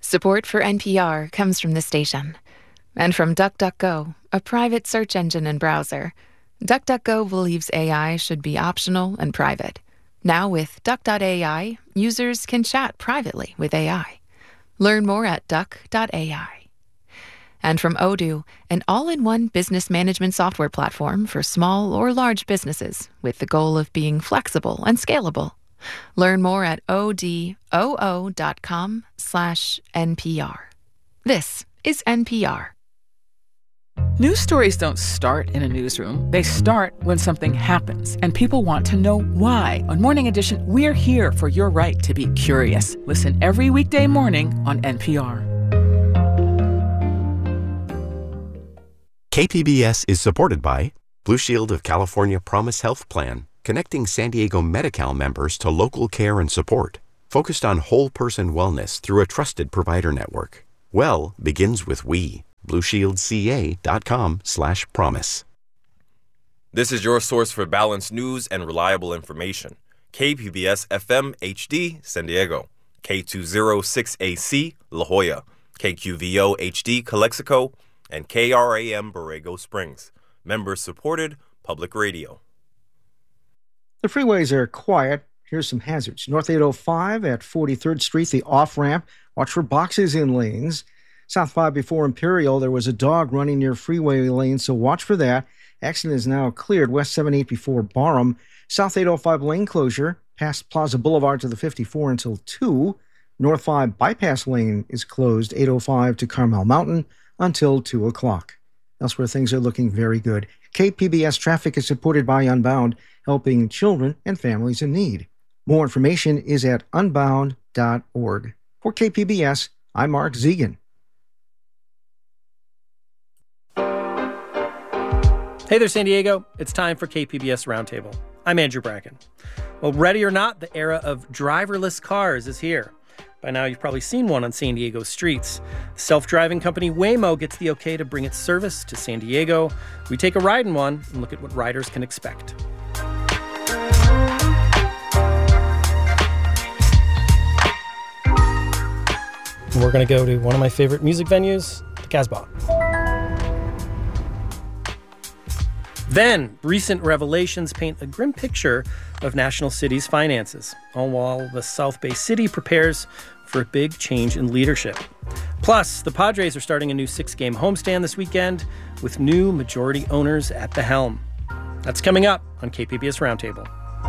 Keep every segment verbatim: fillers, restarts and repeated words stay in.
Support for N P R comes from the station. And from DuckDuckGo, a private search engine and browser. DuckDuckGo believes A I should be optional and private. Now with Duck dot A I, users can chat privately with A I. Learn more at duck dot A I. And from Odoo, an all-in-one business management software platform for small or large businesses with the goal of being flexible and scalable. Learn more at odoo dot com slash N P R. This is N P R. News stories don't start in a newsroom. They start when something happens, and people want to know why. On Morning Edition, we're here for your right to be curious. Listen every weekday morning on N P R. K P B S is supported by Blue Shield of California Promise Health Plan, connecting San Diego Medi-Cal members to local care and support, focused on whole-person wellness through a trusted provider network. Well begins with we. blue shield c a dot com slash promise. This is your source for balanced news and reliable information. K P B S F M H D San Diego, K two oh six A C La Jolla, K Q V O H D Calexico, and K R A M Borrego Springs. Members-supported public radio. The freeways are quiet. Here's some hazards. North eight oh five at forty-third Street, the off-ramp. Watch for boxes in lanes. South five before Imperial, there was a dog running near freeway lane, so watch for that. Accident is now cleared. West seven eight before Barham. South eight oh five lane closure past Plaza Boulevard to the fifty-four until two. North five bypass lane is closed eight oh five to Carmel Mountain until two o'clock. Elsewhere, things are looking very good. K P B S Traffic is supported by Unbound, helping children and families in need. More information is at unbound dot org. For K P B S, I'm Mark Zegan. Hey there, San Diego. It's time for K P B S Roundtable. I'm Andrew Bracken. Well, ready or not, the era of driverless cars is here. By now, you've probably seen one on San Diego's streets. The self-driving company Waymo gets the okay to bring its service to San Diego. We take a ride in one and look at what riders can expect. We're going to go to one of my favorite music venues, the Casbah. Then, recent revelations paint a grim picture of National City's finances, all while the South Bay City prepares for a big change in leadership. Plus, the Padres are starting a new six-game homestand this weekend with new majority owners at the helm. That's coming up on K P B S Roundtable.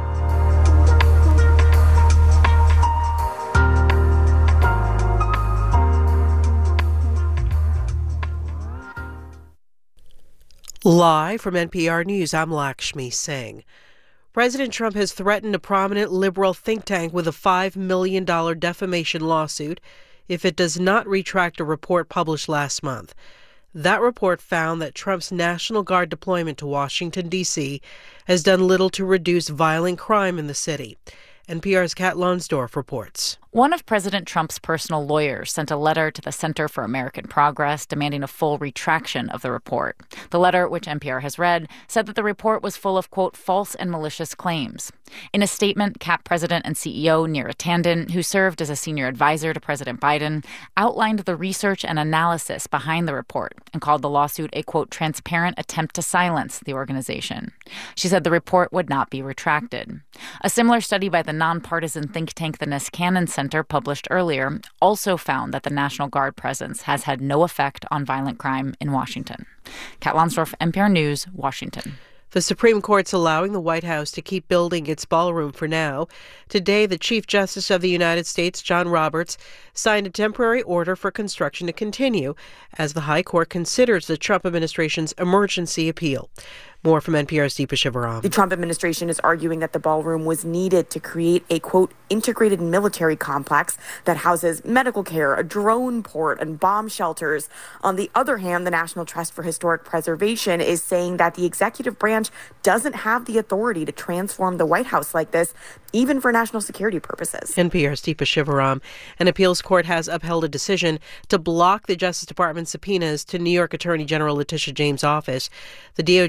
Live from N P R News, I'm Lakshmi Singh. President Trump has threatened a prominent liberal think tank with a five million dollars defamation lawsuit if it does not retract a report published last month. That report found that Trump's National Guard deployment to Washington, D C has done little to reduce violent crime in the city. N P R's Kat Lonsdorf reports. One of President Trump's personal lawyers sent a letter to the Center for American Progress demanding a full retraction of the report. The letter, which N P R has read, said that the report was full of, quote, false and malicious claims. In a statement, C A P President and C E O Neera Tanden, who served as a senior advisor to President Biden, outlined the research and analysis behind the report and called the lawsuit a, quote, transparent attempt to silence the organization. She said the report would not be retracted. A similar study by the nonpartisan think tank the Niskanen Center published earlier also found that the National Guard presence has had no effect on violent crime in Washington. Kat Lonsdorf, N P R News, Washington. The Supreme Court's allowing the White House to keep building its ballroom for now. Today, the Chief Justice of the United States, John Roberts, signed a temporary order for construction to continue as the High Court considers the Trump administration's emergency appeal. More from N P R's Deepa Shivaram. The Trump administration is arguing that the ballroom was needed to create a, quote, integrated military complex that houses medical care, a drone port, and bomb shelters. On the other hand, the National Trust for Historic Preservation is saying that the executive branch doesn't have the authority to transform the White House like this, even for national security purposes. N P R's Deepa Shivaram. An appeals court has upheld a decision to block the Justice Department's subpoenas to New York Attorney General Letitia James' office. The D O J is seeking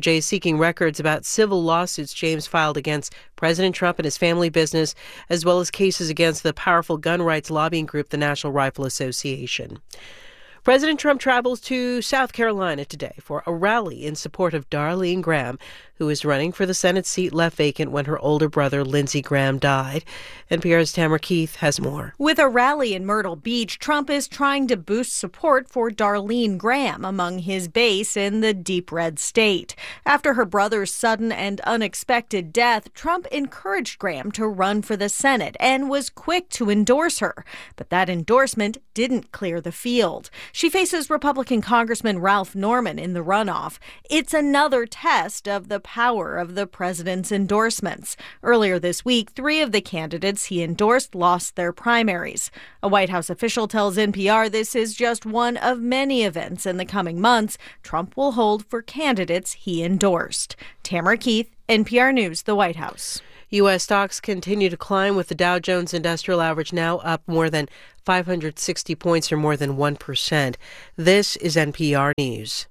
seeking records about civil lawsuits James filed against President Trump and his family business, as well as cases against the powerful gun rights lobbying group, the National Rifle Association. President Trump travels to South Carolina today for a rally in support of Darlene Graham, who is running for the Senate seat left vacant when her older brother, Lindsey Graham, died. N P R's Tamara Keith has more. With a rally in Myrtle Beach, Trump is trying to boost support for Darlene Graham among his base in the deep red state. After her brother's sudden and unexpected death, Trump encouraged Graham to run for the Senate and was quick to endorse her. But that endorsement didn't clear the field. She faces Republican Congressman Ralph Norman in the runoff. It's another test of the power of the president's endorsements. Earlier this week, three of the candidates he endorsed lost their primaries. A White House official tells N P R this is just one of many events in the coming months Trump will hold for candidates he endorsed. Tamara Keith, N P R News, the White House. U S stocks continue to climb, with the Dow Jones Industrial Average now up more than five hundred sixty points, or more than one percent. This is N P R News.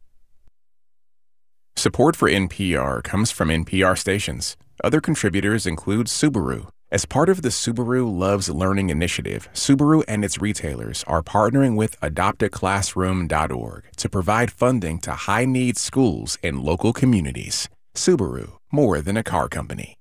Support for N P R comes from N P R stations. Other contributors include Subaru. As part of the Subaru Loves Learning initiative, Subaru and its retailers are partnering with adopt a classroom dot org to provide funding to high-need schools in local communities. Subaru, more than a car company.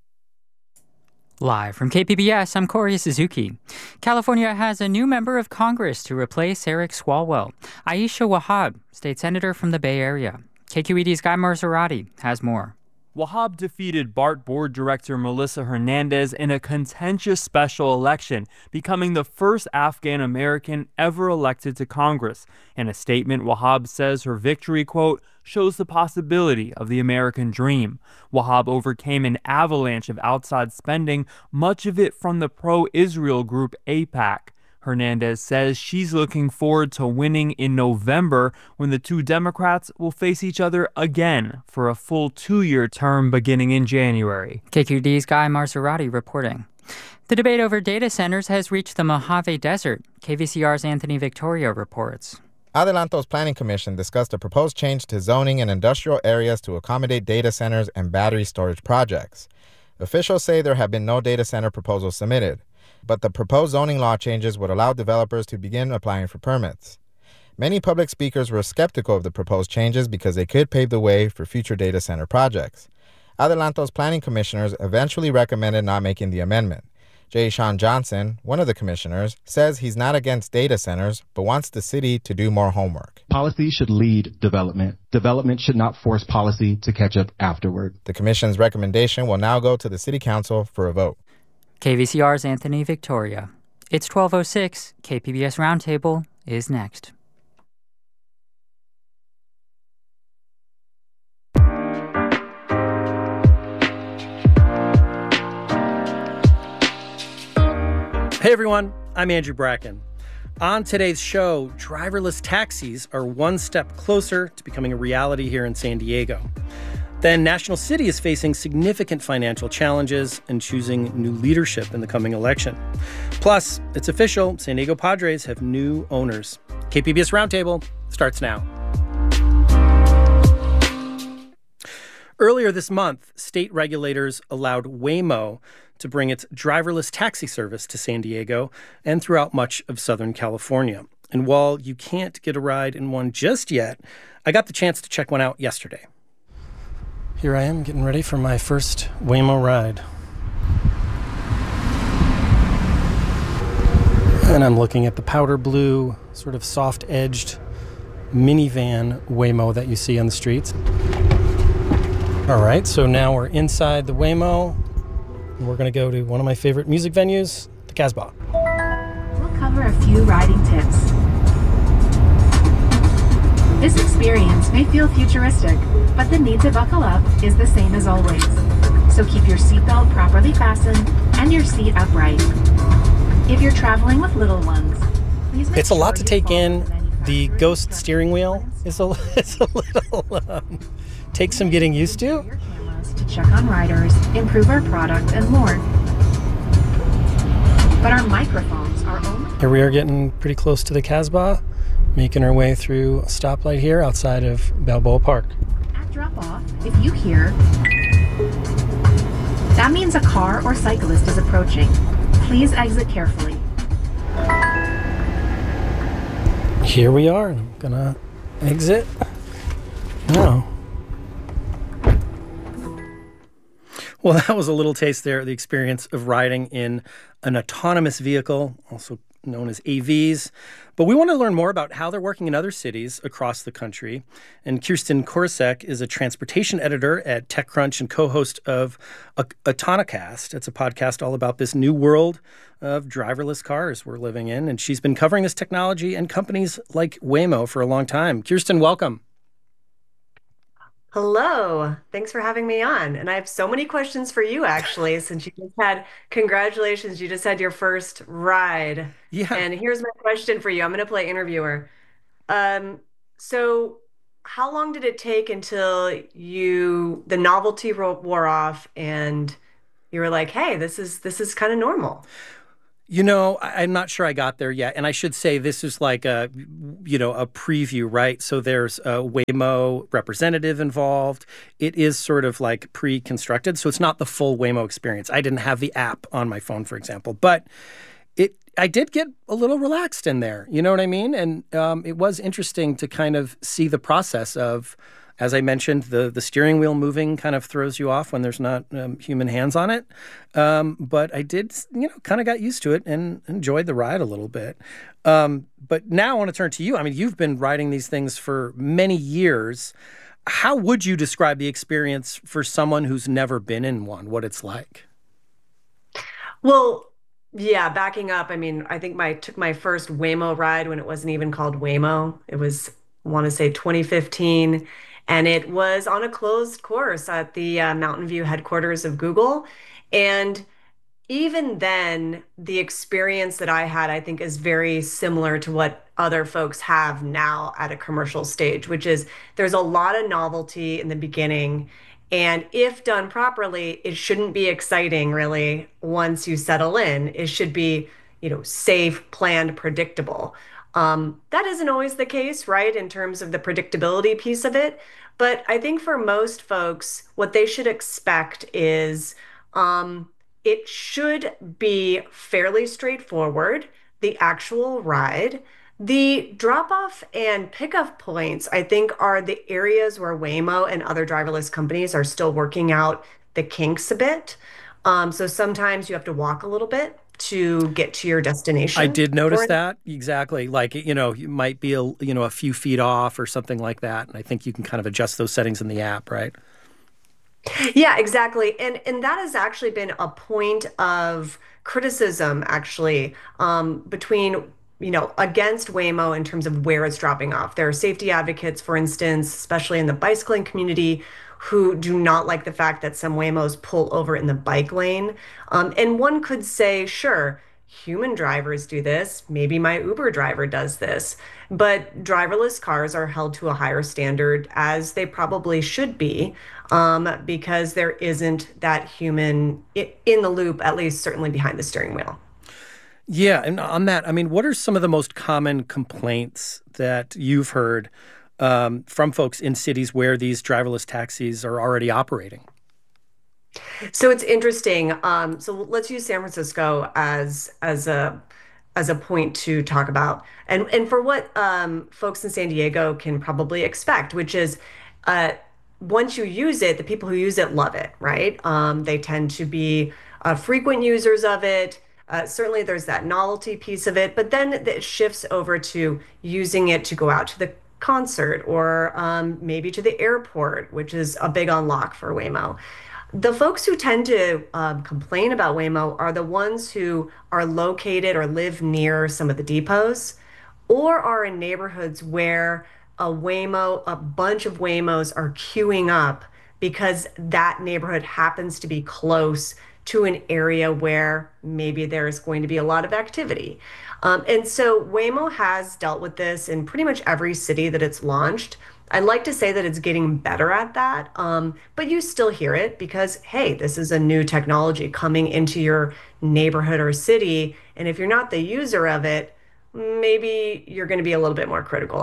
Live from K P B S, I'm Corey Suzuki. California has a new member of Congress to replace Eric Swalwell. Aisha Wahab, state senator from the Bay Area. K Q E D's Guy Marzorati has more. Wahab defeated BART board director Melissa Hernandez in a contentious special election, becoming the first Afghan-American ever elected to Congress. In a statement, Wahab says her victory, quote, shows the possibility of the American dream. Wahab overcame an avalanche of outside spending, much of it from the pro-Israel group AIPAC. Hernandez says she's looking forward to winning in November, when the two Democrats will face each other again for a full two-year term beginning in January. K Q D's Guy Marzorati reporting. The debate over data centers has reached the Mojave Desert. K V C R's Anthony Victoria reports. Adelanto's Planning Commission discussed a proposed change to zoning in industrial areas to accommodate data centers and battery storage projects. Officials say there have been no data center proposals submitted, but the proposed zoning law changes would allow developers to begin applying for permits. Many public speakers were skeptical of the proposed changes because they could pave the way for future data center projects. Adelanto's planning commissioners eventually recommended not making the amendment. J. Sean Johnson, one of the commissioners, says he's not against data centers, but wants the city to do more homework. Policy should lead development. Development should not force policy to catch up afterward. The commission's recommendation will now go to the city council for a vote. K V C R's Anthony Victoria. It's twelve oh six. K P B S Roundtable is next. Hey everyone, I'm Andrew Bracken. On today's show, driverless taxis are one step closer to becoming a reality here in San Diego. Then National City is facing significant financial challenges and choosing new leadership in the coming election. Plus, it's official, San Diego Padres have new owners. K P B S Roundtable starts now. Earlier this month, state regulators allowed Waymo to bring its driverless taxi service to San Diego and throughout much of Southern California. And while you can't get a ride in one just yet, I got the chance to check one out yesterday. Here I am getting ready for my first Waymo ride. And I'm looking at the powder blue, sort of soft-edged minivan Waymo that you see on the streets. All right, so now we're inside the Waymo, and we're going to go to one of my favorite music venues, the Casbah. We'll cover a few riding tips. This experience may feel futuristic, but the need to buckle up is the same as always. So keep your seatbelt properly fastened and your seat upright. If you're traveling with little ones, please make It's a lot sure to take you in. The ghost steering wheel is a, it's a little, um, takes some getting used to. Your cameras to check on riders, improve our product, and more. But our microphones are only... Here we are getting pretty close to the Casbah, making our way through a stoplight here outside of Balboa Park. drop off, if you hear, that means a car or cyclist is approaching. Please exit carefully. Here we are. I'm gonna exit now. Well, that was a little taste there of the experience of riding in an autonomous vehicle, also known as A Vs. But we want to learn more about how they're working in other cities across the country. And Kirsten Korosek is a transportation editor at TechCrunch and co-host of Autonocast. It's a podcast all about this new world of driverless cars we're living in. And she's been covering this technology and companies like Waymo for a long time. Kirsten, welcome. Hello. Thanks for having me on. And I have so many questions for you, actually, since you just had, congratulations, you just had your first ride. Yeah. And here's my question for you. I'm going to play interviewer. Um, so how long did it take until you, the novelty wore off and you were like, hey, this is, this is kind of normal? You know, I'm not sure I got there yet. And I should say this is like a, you know, a preview, right? So there's a Waymo representative involved. It is sort of like pre-constructed. So it's not the full Waymo experience. I didn't have the app on my phone, for example. But it, I did get a little relaxed in there. You know what I mean? And um, it was interesting to kind of see the process of, as I mentioned, the the steering wheel moving kind of throws you off when there's not um, human hands on it. Um, but I did, you know, kind of got used to it and enjoyed the ride a little bit. Um, but now I want to turn to you. I mean, you've been riding these things for many years. How would you describe the experience for someone who's never been in one, what it's like? Well, yeah, backing up, I mean, I think my took my first Waymo ride when it wasn't even called Waymo. It was, I want to say, twenty fifteen. And it was on a closed course at the uh, Mountain View headquarters of Google. And even then, the experience that I had, I think, is very similar to what other folks have now at a commercial stage, which is there's a lot of novelty in the beginning. And if done properly, it shouldn't be exciting, really, once you settle in. It should be, you know, safe, planned, predictable. Um, that isn't always the case, right, in terms of the predictability piece of it. But I think for most folks, what they should expect is um, it should be fairly straightforward, the actual ride. The drop-off and pickup points, I think, are the areas where Waymo and other driverless companies are still working out the kinks a bit. Um, so sometimes you have to walk a little bit to get to your destination. I did notice that. Exactly. Like, you know, you might be, a, you know, a few feet off or something like that. And I think you can kind of adjust those settings in the app, right? Yeah, exactly. And and that has actually been a point of criticism, actually, um, between, you know, against Waymo in terms of where it's dropping off. There are safety advocates, for instance, especially in the bicycling community, who do not like the fact that some Waymos pull over in the bike lane. Um, and one could say, sure, human drivers do this. Maybe my Uber driver does this. But driverless cars are held to a higher standard, as they probably should be, um, because there isn't that human in the loop, at least certainly behind the steering wheel. Yeah, and on that, I mean, what are some of the most common complaints that you've heard Um, from folks in cities where these driverless taxis are already operating? So it's interesting. Um, so let's use San Francisco as as a as a point to talk about, and and for what um, folks in San Diego can probably expect, which is uh, once you use it, the people who use it love it, right? Um, they tend to be uh, frequent users of it. Uh, certainly, there's that novelty piece of it, but then it shifts over to using it to go out to the concert or um, maybe to the airport, which is a big unlock for Waymo. The folks who tend to um, complain about Waymo are the ones who are located or live near some of the depots or are in neighborhoods where a Waymo, a bunch of Waymos are queuing up because that neighborhood happens to be close to an area where maybe there's going to be a lot of activity. Um, and so Waymo has dealt with this in pretty much every city that it's launched. I'd like to say that it's getting better at that, um, but you still hear it because, hey, this is a new technology coming into your neighborhood or city. And if you're not the user of it, maybe you're going to be a little bit more critical of it.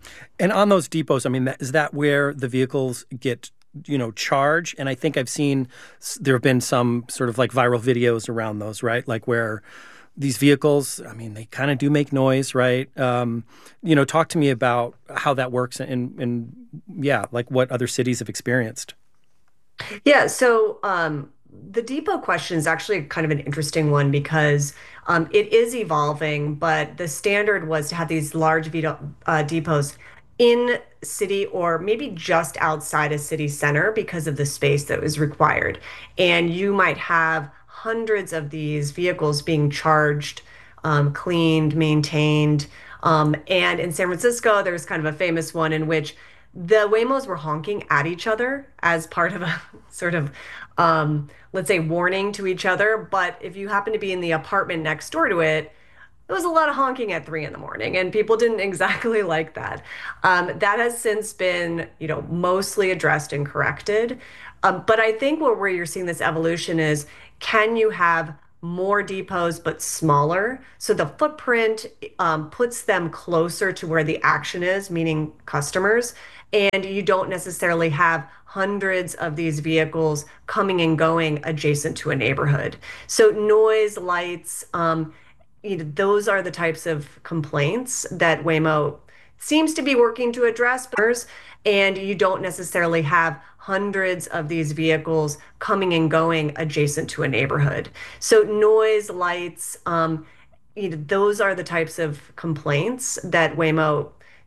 And on those depots, I mean, that, is that where the vehicles get, you know, charged? And I think I've seen there have been some sort of like viral videos around those, right? Like where these vehicles, I mean, they kind of do make noise, right? Um, you know, talk to me about how that works and, and yeah, like what other cities have experienced. Yeah, so um, the depot question is actually kind of an interesting one because um, it is evolving, but the standard was to have these large veto, uh, depots in city or maybe just outside a city center because of the space that was required. And you might have hundreds of these vehicles being charged, um, cleaned, maintained. Um, and in San Francisco, there's kind of a famous one in which the Waymos were honking at each other as part of a sort of, um, let's say, warning to each other. But if you happen to be in the apartment next door to it, there was a lot of honking at three in the morning, and people didn't exactly like that. Um, that has since been, you know, mostly addressed and corrected. Um, but I think where, where you're seeing this evolution is, can you have more depots but smaller? So the footprint um, puts them closer to where the action is, meaning customers, and you don't necessarily have hundreds of these vehicles coming and going adjacent to a neighborhood. So noise, lights, um, you know, those are the types of complaints that Waymo seems to be working to address, and you don't necessarily have hundreds of these vehicles coming and going adjacent to a neighborhood. So noise, lights, um, you know, those are the types of complaints that Waymo